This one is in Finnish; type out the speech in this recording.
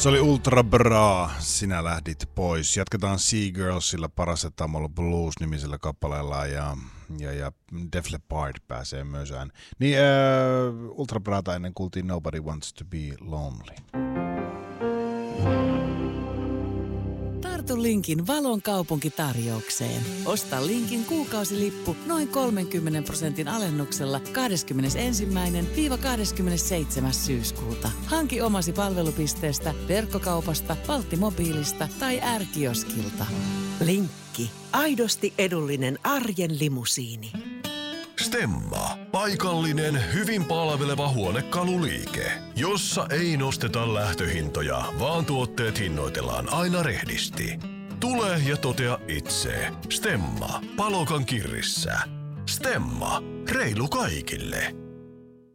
Se oli Ultra Bra, sinä lähdit pois. Jatketaan Seagirlsilla Paracetamol Blues-nimisellä kappaleella ja Def Leppard pääsee myös ään. Niin, Ultra Brata ennen kuultiin Nobody Wants to Be Lonely. Tartu Linkin Valon kaupunkitarjoukseen. Osta Linkin kuukausilippu noin 30% alennuksella 21.–27. syyskuuta. Hanki omasi palvelupisteestä, verkkokaupasta, Valttimobiilista tai R-kioskilta. Linkki. Aidosti edullinen arjen limusiini. Stemma. Paikallinen, hyvin palveleva huonekaluliike, jossa ei nosteta lähtöhintoja, vaan tuotteet hinnoitellaan aina rehdisti. Tule ja totea itse. Stemma. Palokan kirrissä. Stemma. Reilu kaikille.